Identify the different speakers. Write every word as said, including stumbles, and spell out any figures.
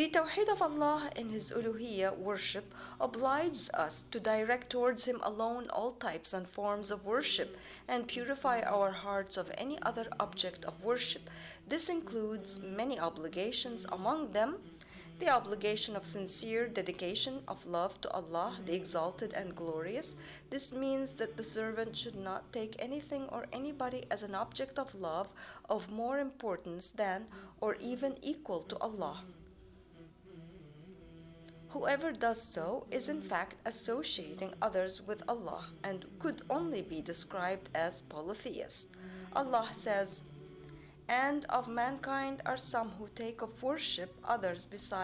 Speaker 1: The Tawheed of Allah in His Uluhiyya worship obliges us to direct towards Him alone all types and forms of worship and purify our hearts of any other object of worship. This includes many obligations, among them the obligation of sincere dedication of love to Allah, the Exalted and Glorious. This means that the servant should not take anything or anybody as an object of love of more importance than or even equal to Allah. Whoever does so is in fact associating others with Allah and could only be described as polytheist. Allah says, "And of mankind are some who take of worship others besides